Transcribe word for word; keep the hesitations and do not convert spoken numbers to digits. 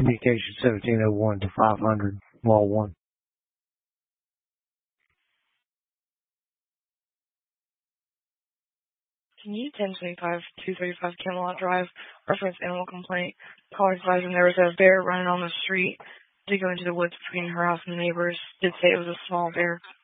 Communication seventeen oh one to five hundred, wall one. Can you ten twenty-five, two thirty-five Camelot Drive, reference animal complaint, caller advising there was a bear running on the street. Did go into the woods between her house and the neighbors. Did say it was a small bear.